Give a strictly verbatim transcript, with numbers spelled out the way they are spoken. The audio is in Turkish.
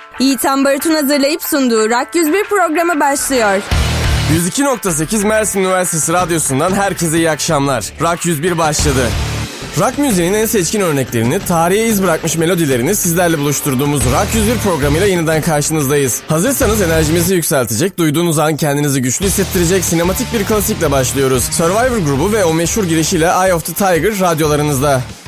Yiğitan Barut'un hazırlayıp sunduğu Rock yüz bir programı başlıyor. yüz iki nokta sekiz Mersin Üniversitesi Radyosu'ndan herkese iyi akşamlar. Rock yüz bir başladı. Rock müziğinin en seçkin örneklerini, tarihe iz bırakmış melodilerini sizlerle buluşturduğumuz Rock yüz bir programıyla yeniden karşınızdayız. Hazırsanız enerjimizi yükseltecek, duyduğunuz an kendinizi güçlü hissettirecek sinematik bir klasikle başlıyoruz. Survivor grubu ve o meşhur girişiyle Eye of the Tiger radyolarınızda.